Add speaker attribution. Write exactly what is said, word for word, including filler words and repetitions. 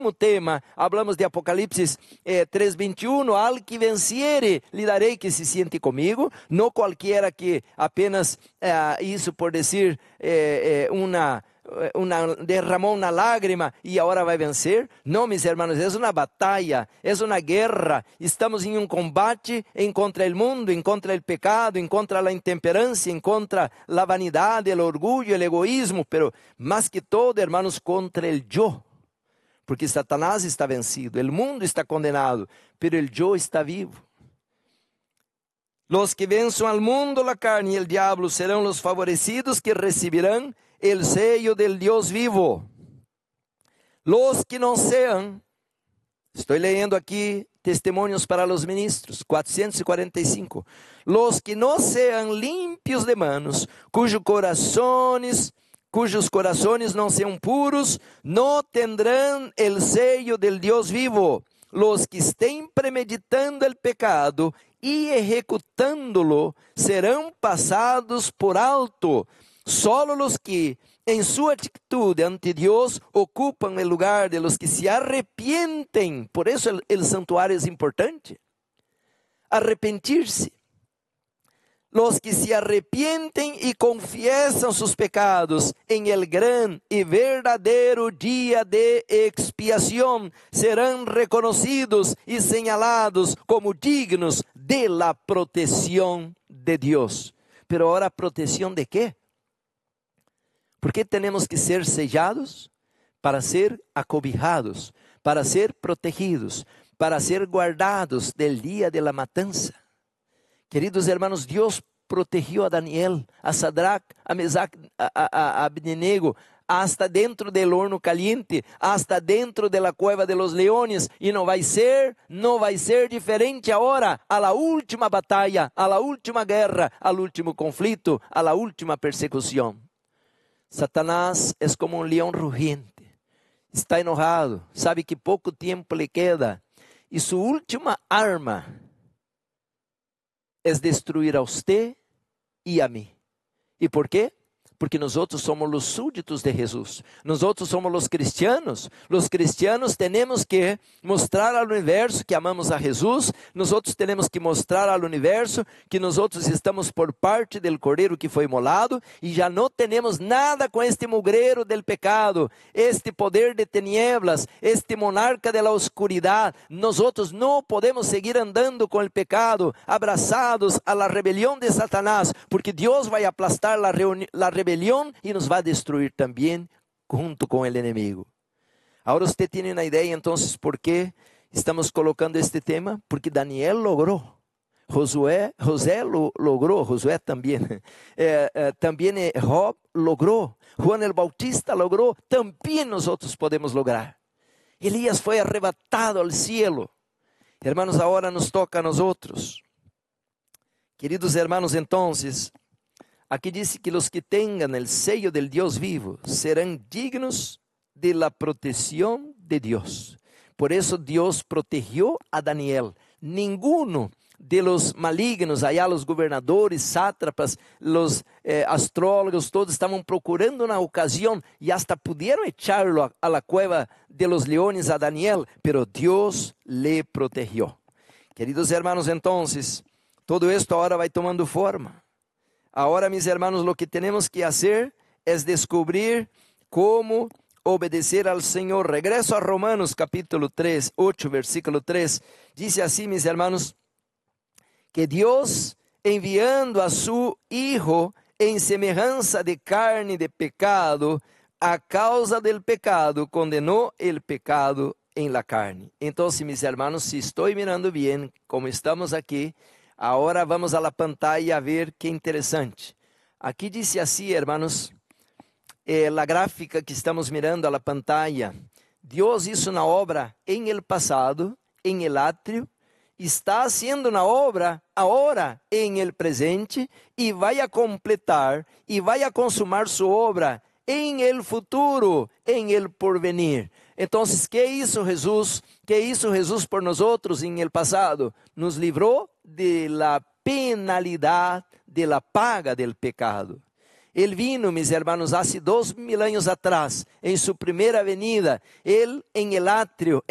Speaker 1: tema, hablamos de Apocalipsis eh, tres veintiuno, al que venciere, lhe darei que se siente comigo, no cualquiera que apenas eh, hizo por decir eh, eh, una, una, derramó una lágrima y ahora va a vencer. No, mis hermanos, es una batalla, es una guerra, estamos en un combate en contra el mundo, en contra el pecado, en contra la intemperancia, en contra la vanidad, el orgullo, el egoísmo, pero más que todo, hermanos, contra el yo. Porque Satanás está vencido, el mundo está condenado, pero el yo está vivo. Los que vencen al mundo, la carne y el diablo serán los favorecidos que recibirán el sello del Dios vivo. Los que no sean, estoy leyendo aquí testimonios para los ministros, cuatrocientos cuarenta y cinco. Los que no sean limpios de manos, cujos corazones... cujos corazones no sean puros, no tendrán el sello del Dios vivo. Los que estén premeditando el pecado y ejecutándolo serán pasados por alto. Solo los que en su actitud ante Dios ocupan el lugar de los que se arrepienten. Por eso el, el santuario es importante. Arrepentirse. Los que se arrepienten y confiesan sus pecados en el gran y verdadero día de expiación serán reconocidos y señalados como dignos de la protección de Dios. Pero ahora, ¿protección de qué? ¿Por qué tenemos que ser sellados? Para ser acobijados, para ser protegidos, para ser guardados del día de la matanza. Queridos hermanos, Dios protegió a Daniel, a Sadrach, a Mesac, a, a, a Abednego, hasta dentro del horno caliente, hasta dentro de la cueva de los leones, y no va a ser, no va a ser diferente ahora, a la última batalla, a la última guerra, al último conflicto, a la última persecución. Satanás es como un león rugiente, está enojado, sabe que poco tiempo le queda, y su última arma es destruir a usted y a mí. ¿Y por qué? Porque nosotros somos los súbditos de Jesús. Nosotros somos los cristianos. Los cristianos tenemos que mostrar al universo que amamos a Jesús. Nosotros tenemos que mostrar al universo que nosotros estamos por parte del Cordeiro que foi imolado e já não temos nada com este mugreiro del pecado, este poder de tinieblas, este monarca de la oscuridad. Nosotros não podemos seguir andando com o pecado, abraçados a la rebelión de Satanás, porque Deus vai aplastar la, la rebelión y nos va a destruir también junto con el enemigo. Ahora usted tiene una idea entonces por qué estamos colocando este tema, porque Daniel logró, Josué, José lo logró, Josué también, eh, eh, también eh, Job logró, Juan el Bautista logró, también nosotros podemos lograr. Elías fue arrebatado al cielo. Hermanos, ahora nos toca a nosotros. Queridos hermanos, entonces, aquí dice que los que tengan el sello del Dios vivo serán dignos de la protección de Dios. Por eso Dios protegió a Daniel. Ninguno de los malignos, allá los gobernadores, sátrapas, los eh, astrólogos, todos estaban procurando una ocasión y hasta pudieron echarlo a, a la cueva de los leones a Daniel, pero Dios le protegió. Queridos hermanos, entonces, todo esto ahora va tomando forma. Ahora, mis hermanos, lo que tenemos que hacer es descubrir cómo obedecer al Señor. Regreso a Romanos capítulo tres, ocho, versículo tres. Dice así, mis hermanos, que Dios, enviando a su Hijo en semejanza de carne de pecado, a causa del pecado, condenó el pecado en la carne. Entonces, mis hermanos, si estoy mirando bien, como estamos aquí, ahora vamos a la pantalla a ver qué interesante. Aquí dice así, hermanos, eh, la gráfica que estamos mirando a la pantalla. Dios hizo una obra en el pasado, en el atrio, está haciendo una obra ahora en el presente y va a completar y va a consumar su obra en el futuro, en el porvenir. Entonces, ¿qué hizo Jesús? ¿Qué hizo Jesús por nosotros en el pasado? Nos libró de la penalidad, de la paga del pecado. Ele vino, mis hermanos, há dois mil anos atrás, em sua primeira venida, ele em el atrio,